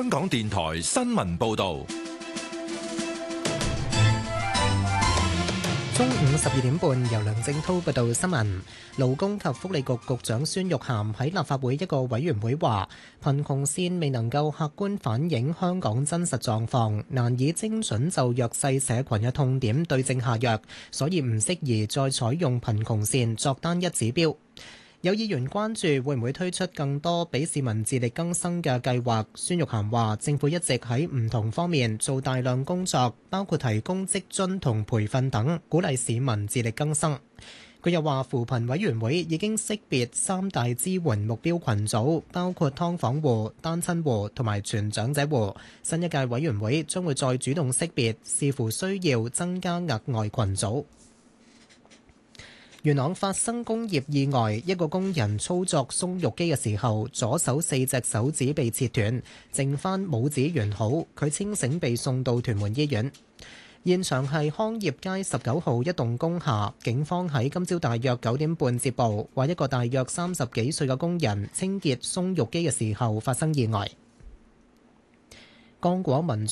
香港電台新聞報道。 中午12點半，由梁正滔報道新聞。勞工及福利局局長孫玉菡喺立法會一個委員會話，貧窮線未能夠客觀反映香港真實狀況，難以精準就弱勢社群嘅痛點對症下藥，所以唔適宜再採用貧窮線作單一指標。有議員關注會唔會推出更多俾市民自力更生嘅計劃。孫玉菡話：政府一直喺唔同方面做大量工作，包括提供職津同培訓等，鼓勵市民自力更生。佢又話：扶貧委員會已經識別3大支援目標群組，包括劏房戶、單親戶同埋全長者戶。新一屆委員會將會再主動識別，視乎需要增加額外群組。元朗發生工業意外，一個工人操作鬆肉機嘅時候，左手4隻手指被切斷，剩返拇指完好。佢清醒被送到屯門醫院。現場係康業街19號一棟工廈，警方喺今朝大約9點半接報，話一個大約30幾歲嘅工人清潔鬆肉機嘅時候發生意外。剛果民